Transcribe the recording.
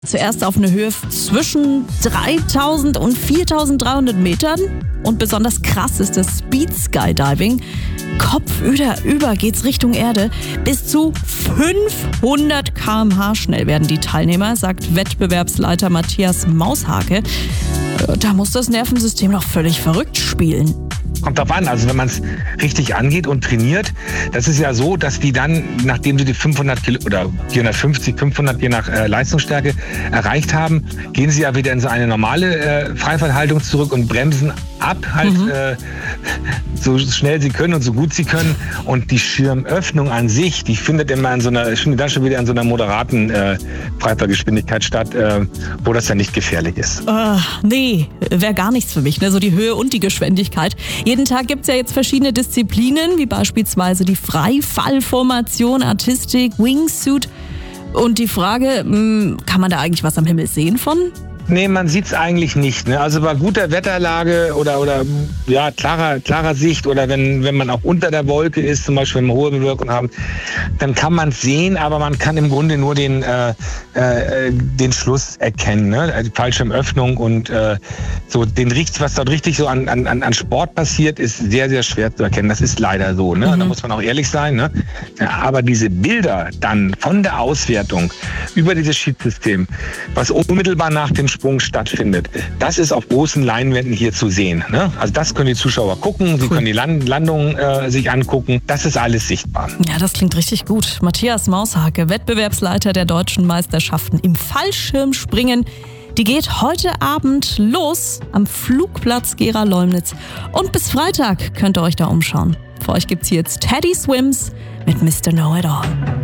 Zuerst auf eine Höhe zwischen 3000 und 4300 Metern. Und besonders krass ist das Speed Skydiving. Kopfüber geht's Richtung Erde. Bis zu 500 km/h schnell werden die Teilnehmer, sagt Wettbewerbsleiter Matthias Maushake. Da muss das Nervensystem noch völlig verrückt spielen. Kommt drauf an, also wenn man es richtig angeht und trainiert, das ist ja so, dass die dann, nachdem sie die 500 Kilo oder 450, 500 je nach Leistungsstärke erreicht haben, gehen sie ja wieder in so eine normale Freifallhaltung zurück und bremsen ab, halt so schnell sie können und so gut sie können. Und die Schirmöffnung an sich, die findet immer dann schon wieder in so einer moderaten Freifallgeschwindigkeit statt, wo das dann nicht gefährlich ist. Nee, wäre gar nichts für mich, ne? So die Höhe und die Geschwindigkeit. Jeden Tag gibt es ja jetzt verschiedene Disziplinen, wie beispielsweise die Freifallformation, Artistik, Wingsuit. Und die Frage, kann man da eigentlich was am Himmel sehen von? Nee, man sieht es eigentlich nicht. Ne? Also bei guter Wetterlage oder ja, klarer Sicht oder wenn man auch unter der Wolke ist, zum Beispiel wenn wir hohe Bewölkung haben, dann kann man es sehen, aber man kann im Grunde nur den Schluss erkennen. Ne? Die Fallschirmöffnung und so was dort richtig so an Sport passiert, ist sehr, sehr schwer zu erkennen. Das ist leider so. Ne? Da muss man auch ehrlich sein. Ne? Ja, aber diese Bilder dann von der Auswertung über dieses Schiedsystem, was unmittelbar nach dem Sprung stattfindet, das ist auf großen Leinwänden hier zu sehen. Ne? Also das können die Zuschauer gucken, sie können die Landung sich angucken, das ist alles sichtbar. Ja, das klingt richtig gut. Matthias Maushake, Wettbewerbsleiter der deutschen Meisterschaften im Fallschirmspringen. Die geht heute Abend los am Flugplatz Gera-Leumnitz. Und bis Freitag könnt ihr euch da umschauen. Für euch gibt's hier jetzt Teddy Swims mit Mr. Know It All.